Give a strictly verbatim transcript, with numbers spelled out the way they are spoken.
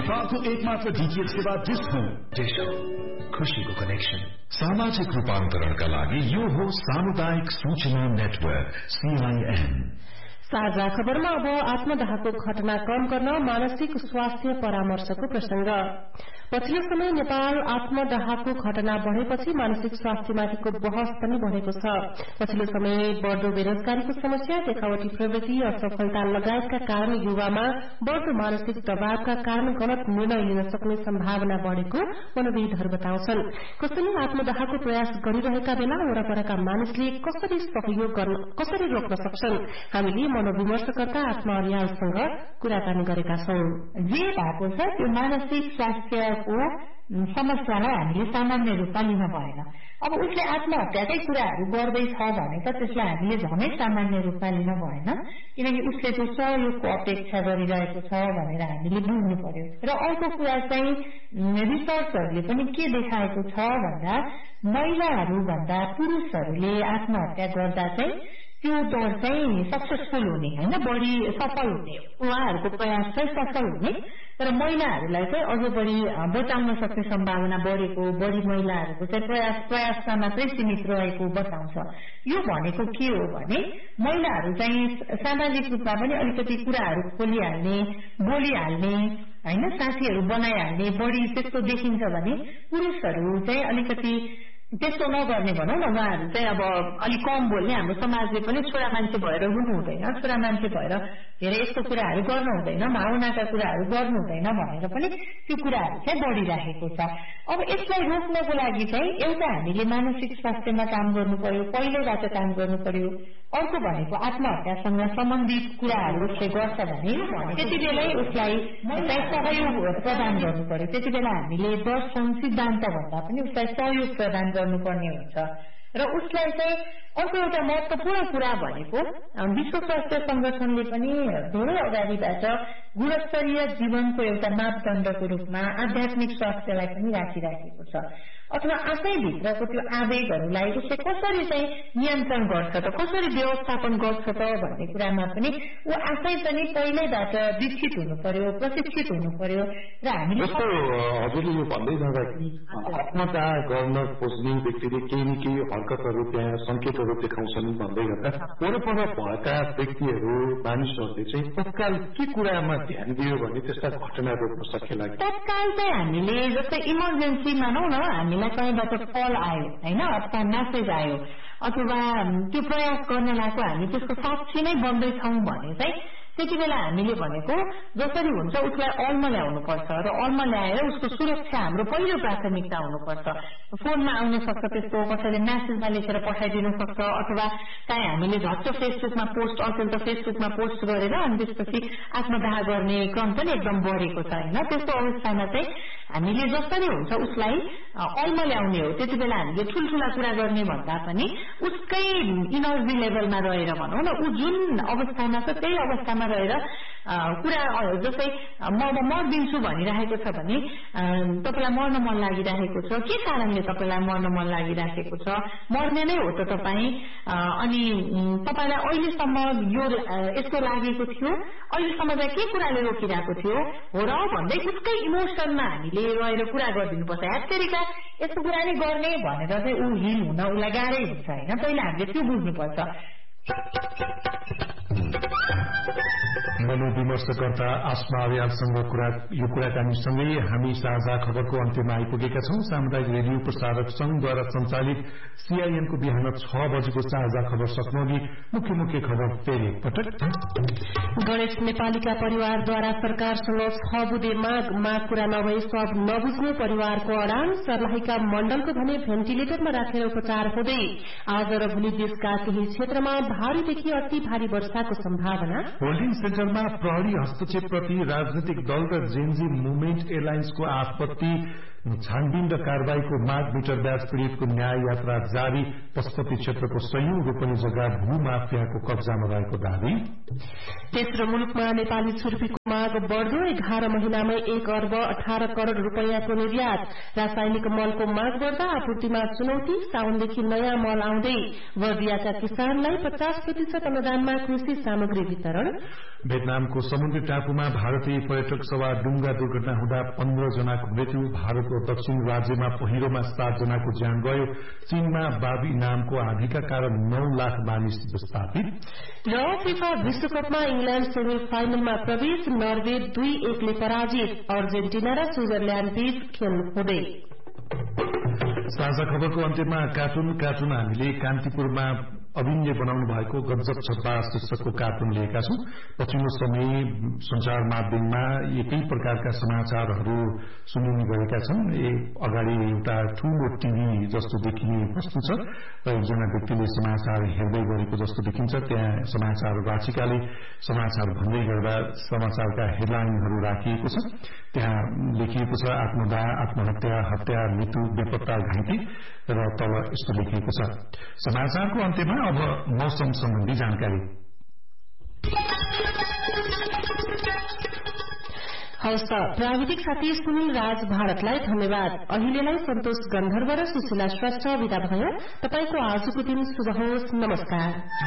नेपालको एकमात्र डीटीएच सेवा डिश होम। डिश होम, खुशीको कनेक्सन। सामाजिक रूपान्तरणका लागि यो हो सामुदायिक सूचना नेटवर्क सीआईएन। साझा खबरमा अब आत्मदाहको घटना कम गर्न मानसिक स्वास्थ्य परामर्शको प्रसंग। पछिल्लो समय नेपाल आत्मदाहको घटना बढ़ेपछि मानसिक स्वास्थ्यमाथिको बहस पनि बढ़ेको छ। पछिल्लो समय बढ़दो बेरोजगारीको समस्या, देखावटी प्रवृत्ति, असफलता लगायतका कारण युवामा बढ़दो मानसिक दबावका कारण गलत निर्णय लिन सक्ने सम्भावना बढ़ेको मनोविदहरू बताउँछन्। कसैले आत्मदाहको प्रयास गरिरहेका बेला वरपरका मानिसले कसरी सहयोग गर्न कसरी रोक्न सक्छन्? हामीले मनोविमर्शकर्ता आत्मा अर्यालसँग कुराकानी गरेका छौं। जे भएको छ त्यो मानसिक स्वास्थ्यको समस्यालाई हामीले सामान्य रूपमा लिन भएन। अब उसले आत्महत्याकै कुराहरू गर्दैछ भने त त्यसलाई हामीले झनै सामान्य रूपमा लिन भएन, किनकि उसले त्यो सहयोगको अपेक्षा गरिरहेको छ भनेर हामीले बुझ्नु पर्यो। र अर्को कुरा चाहिँ रिसर्चहरूले पनि के देखाएको छ भन्दा महिलाहरू भन्दा पुरुषहरूले आत्महत्या गर्दा चाहिँ त्यो दर चाहिँ सक्सेसफुल हुने हैन, बढी सफल हुने, उहाँहरूको प्रयास चाहिँ सफल हुने, तर महिलाहरूलाई चाहिँ अझ बढी बचाउन सक्ने सम्भावना बढेको, बढी महिलाहरूको चाहिँ प्रयास प्रयासमा मात्रै सीमित रहेको बताउँछ। यो भनेको के हो भने महिलाहरू चाहिँ सामाजिक रूपमा पनि अलिकति कुराहरू खोलिहाल्ने, बोलिहाल्ने हैन, साथीहरू बनाइहाल्ने बढी त्यस्तो देखिन्छ भने पुरुषहरू चाहिँ अलिकति त्यस्तो नगर्ने भनौँ न, उहाँहरू चाहिँ अब अलिक कम बोल्ने। हाम्रो समाजले पनि छोरा मान्छे भएर हुनु हुँदैन, छोरा मान्छे भएर धेरै यस्तो कुराहरू गर्नु हुँदैन, भावनाका कुराहरू गर्नु हुँदैन भनेर पनि त्यो कुराहरू चाहिँ बढ़िराखेको छ। अब यसलाई रोक्नको लागि चाहिँ एउटा हामीले मानसिक स्वास्थ्यमा काम गर्नु पर्यो, पहिलेबाट काम गर्नु पर्यो। अर्को भनेको आत्महत्यासँग सम्बन्धित कुराहरू उसले गर्छ भने त्यति बेलै उसलाई सहयोग प्रदान गर्नु पर्यो। त्यति बेला हामीले दर्शन सिद्धान्त भन्दा पनि उसलाई सहयोग प्रदान गर्नुपर्ने हुन्छ। र उसलाई चाहिँ अर्को एउटा महत्वपूर्ण कुरा भनेको विश्व स्वास्थ्य संगठनले पनि धेरै अगाडिबाट गुणस्तरीय जीवनको एउटा मापदण्डको रूपमा आध्यात्मिक स्वास्थ्यलाई पनि राखिराखेको छ। अथवा आफैभित्रको त्यो आवेगहरूलाई उसले कसरी चाहिँ नियन्त्रण गर्छ त, कसरी व्यवस्थापन गर्छ त भन्ने कुरामा पनि ऊ आफै पनि पहिल्यैबाट विकसित हुनु पर्यो, प्रशिक्षित हुनु पर्यो। र हामीले हजुरले यो भन्दै जाँदाखेरि आत्मदाह गर्न खोज्ने व्यक्तिले केही न केही हरकतहरू त्यहाँ संकेतहरू देखाउँछन् भन्दै गर्दा वरपर भएका व्यक्तिहरू मानिसहरूले चाहिँ तत्काल के कुरामा ध्यान दियो भने त्यस्ता घटना रोक्न सकेला? तत्काल चाहिँ हामीले जस्तै इमर्जेन्सी मानौ न, हामीलाई कहीँबाट कल आयो हैन, अथवा मेसेज आयो, अथवा त्यो प्रयास गर्न लागेको हामी त्यसको साक्षी नै बन्दैछौँ भने चाहिँ त्यति बेला हामीले भनेको जसरी हुन्छ उसलाई अलमा ल्याउनु पर्छ र अलमा ल्याएर उसको सुरक्षा हाम्रो पहिलो प्राथमिकता हुनुपर्छ। फोनमा आउन सक्छ, त्यस्तो कसैले म्यासेजमा लेखेर पठाइदिनु सक्छ, अथवा चाहिँ हामीले झट्ट फेसबुकमा पोस्ट, अचेल त फेसबुकमा पोस्ट गरेर अनि त्यसपछि आत्मदाह गर्ने क्रम पनि एकदम बढेको छ हैन। त्यस्तो अवस्थामा चाहिँ हामीले जसरी हुन्छ उसलाई अलमा ल्याउने हो। त्यति बेला हामीले ठुल्ठुला कुरा गर्ने भन्दा पनि उसकै इनर्जी लेभलमा रहेर भनौँ न, ऊ जुन अवस्थामा छ त्यही अवस्थामा रहेर कुरा, जस्तै म मर्दिन्छु भनिरहेको छ भने तपाईँलाई मर्न मन लागिरहेको छ, के कारणले तपाईँलाई मर्न मन लागिरहेको छ, मर्ने नै हो त तपाईँ, अनि तपाईँलाई अहिलेसम्म यो यस्तो लागेको थियो, अहिलेसम्म चाहिँ के कुराले रोकिरहेको थियो हो र भन्दै उसकै इमोसनमा हामीले रहेर कुरा गरिदिनुपर्छ। हेत्तेरिका यस्तो कुरा नै गर्ने भनेर चाहिँ ऊ हिल हुन उसलाई गाह्रै हुन्छ होइन। पहिला हामीले त्यो बुझ्नुपर्छ। मनोविमर्शकर्ता आत्मा अर्यालसँग कुरा यो कुराकानीसँगै हामी साझा खबरको अन्त्यमा आइपुगेका छौं। सामुदायिक रेडियो प्रसारक संघद्वारा सञ्चालित सीआईएनको बिहान छ बजेको साझा खबर सक्नुअघि मुख्य मुख्य खबर फेरि पटक। गणेश नेपालीका परिवारद्वारा सरकारसँग छ बुधे माग माग कुरा नभई सब नबुझ्ने परिवारको अडान। सर्लाहीका मण्डलको भने भेन्टिलेटरमा राखेर उपचार हुँदै। आज र भोलि देशका केही क्षेत्रमा भारीदेखि अति भारी वर्षाको सम्भावना। होल्डिङ सेन्टरमा प्रहरी हस्तक्षेपप्रति राजनैतिक दल र जेनजी मुभमेन्ट एलायन्सको आपत्ति। छानबिन र कारवाहीको माग। मिटर ब्याज पीड़ितको न्याय यात्रा जारी। पशुपति क्षेत्रको सयौं रोपनी जग्गा भूमाफियाको कब्जामा रहेको दावी। तेस्रो मुलुकमा नेपाली छुर्पीको माग बढ़दो। एघार महिनामै एक अर्ब अठार करोड़ रूपियाँको निर्यात। रासायनिक मलको माग बढ़दा आपूर्तिमा चुनौती। साउनदेखि नयाँ मल आउँदै। बर्दियाका किसानलाई पचास प्रतिशत अनुदानमा कृषि सामग्री वितरण। भेटमा भियतनामको समुद्री टापुमा भारतीय पर्यटक सवार डुंगा दुर्घटना हुँदा पन्ध्र जनाको मृत्यु। भारतको दक्षिण राज्यमा पहिरोमा सात जनाको ज्यान गयो। चीनमा बाबी नामको आँधीका कारण नौ लाख मानिस विस्थापित। र फिफा विश्वकपमा इंग्ल्याण्ड सेमी फाइनलमा प्रवेश। नर्वे दुई एकले पराजित। अर्जेन्टिना र स्विजरल्याण्ड बीच खेल हुँदै। साझा खबरको अन्त्यमा कार्टुन कार्टुन हामीले कान्तिपुरमा अभिनय बनाउनु भएको गजब छप्पा शीर्षकको कार्टुन लिएका छौं। पछिल्लो समय संचार माध्यममा एकै प्रकारका समाचारहरू सुनिने गरेका छन्। अगाडि एउटा ठूलो टीभी जस्तो देखिने वस्तु छ र एकजना व्यक्तिले समाचार हेर्दै गरेको जस्तो देखिन्छ। त्यहाँ समाचार वाचिकाले समाचार भन्दै गर्दा समाचारका हेडलाइनहरू राखिएको छ। त्यहाँ लेखिएको छ आत्मदाह, आत्महत्या, हत्या, मृत्यु, बेपत्ता, घाइते र तल यस्तो लेखिएको छ। समाचारको अन्त्यमा अब मौसम सम्बन्धी जानकारी। हवस् त, प्राविधिक साथी सुनिल राज भारतलाई धन्यवाद। अहिलेलाई सन्तोष गन्धर्व र सुशीला श्रेष्ठ विदा भयो। तपाईको आजको दिन शुभ होस्। नमस्कार।